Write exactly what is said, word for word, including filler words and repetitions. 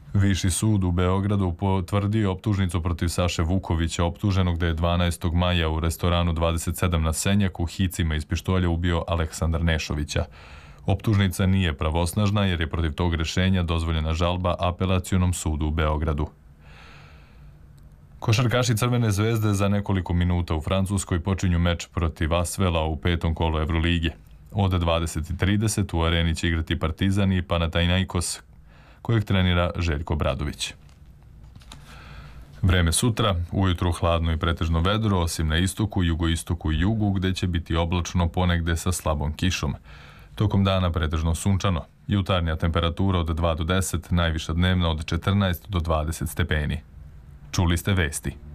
Viši sud u Beogradu potvrdio optužnicu protiv Saše Vukovića, optuženog da je dvanaestog maja u restoranu dvadeset sedam na Senjaku hicima iz pištolja ubio Aleksandra Nešovića. Optužnica nije pravosnažna jer je protiv tog rešenja dozvoljena žalba Apelacionom sudu u Beogradu. Košarkaši Crvene zvezde za nekoliko minuta u Francuskoj počinju meč protiv Asvela u petom kolu Evrolige. Od dvadeset i trideset u areni će igrati Partizan i Panathinaikos, kojeg trenira Željko Bradović. Vreme sutra, ujutru hladno i pretežno vedro, osim na istoku, jugoistoku i jugu, gde će biti oblačno ponegde sa slabom kišom. Tokom dana pretežno sunčano. Jutarnja temperatura od dva do deset, najviša dnevna od četrnaest do dvadeset stepeni. Čuli ste vesti.